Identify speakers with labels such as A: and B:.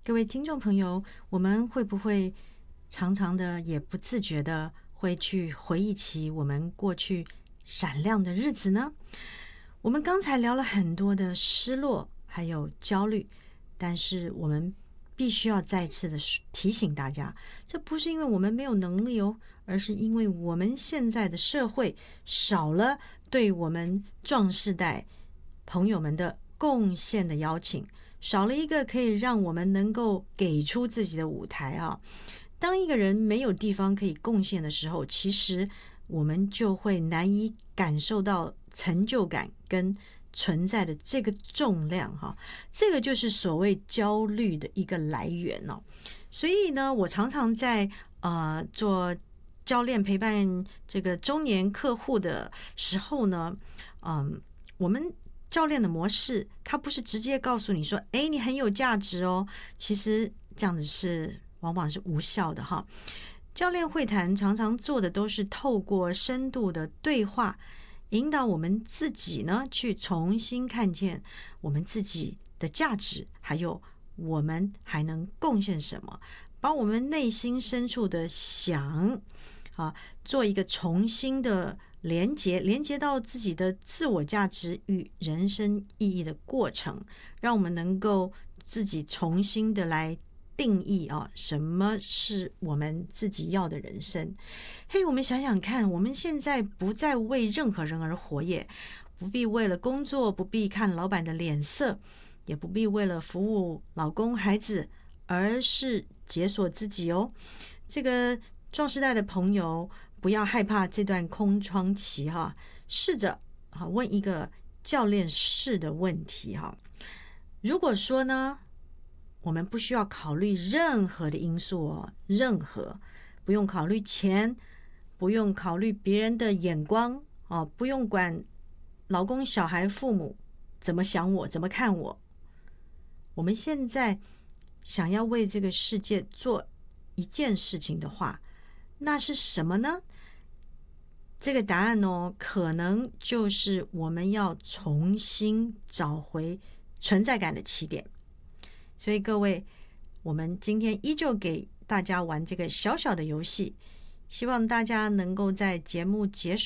A: 各位听众朋友，我们会不会常常的也不自觉的会去回忆起我们过去闪亮的日子呢？我们刚才聊了很多的失落还有焦虑，但是我们必须要再次的提醒大家，这不是因为我们没有能力哦，而是因为我们现在的社会少了对我们壮世代朋友们的贡献的邀请，少了一个可以让我们能够给出自己的舞台啊。当一个人没有地方可以贡献的时候，其实我们就会难以感受到成就感跟存在的这个重量哈，这个就是所谓焦虑的一个来源哦。所以呢，我常常在做教练陪伴这个中年客户的时候呢，我们教练的模式，它不是直接告诉你说，哎，你很有价值哦。其实这样子是往往是无效的哈。教练会谈常常做的都是透过深度的对话，引导我们自己呢去重新看见我们自己的价值，还有我们还能贡献什么，把我们内心深处的想做一个重新的连接到自己的自我价值与人生意义的过程，让我们能够自己重新的来定义什么是我们自己要的人生。我们想想看，我们现在不再为任何人而活耶，不必为了工作，不必看老板的脸色，也不必为了服务老公孩子，而是解锁自己哦。这个壮世代的朋友，不要害怕这段空窗期哈，试着问一个教练式的问题哈。如果说呢，我们不需要考虑任何的因素哦，不用考虑钱，不用考虑别人的眼光不用管老公、小孩、父母怎么想我，怎么看我。我们现在想要为这个世界做一件事情的话，那是什么呢？这个答案可能就是我们要重新找回存在感的起点。所以各位，我们今天依旧给大家玩这个小小的游戏，希望大家能够在节目结束